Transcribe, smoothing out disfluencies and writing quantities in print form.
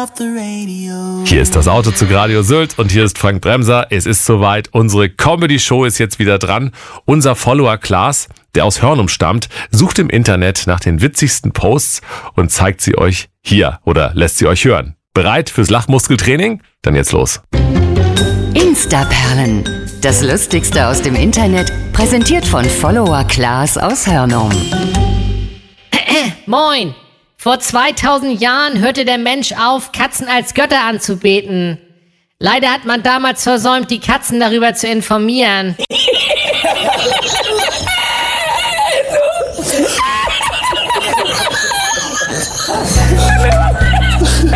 Hier ist das Auto zu Radio Sylt und hier ist Frank Bremser. Es ist soweit, unsere Comedy-Show ist jetzt wieder dran. Unser Follower Klaas, der aus Hörnum stammt, sucht im Internet nach den witzigsten Posts und zeigt sie euch hier oder lässt sie euch hören. Bereit fürs Lachmuskeltraining? Dann jetzt los. Instaperlen. Das Lustigste aus dem Internet, präsentiert von Follower Klaas aus Hörnum. Moin! Vor 2000 Jahren hörte der Mensch auf, Katzen als Götter anzubeten. Leider hat man damals versäumt, die Katzen darüber zu informieren.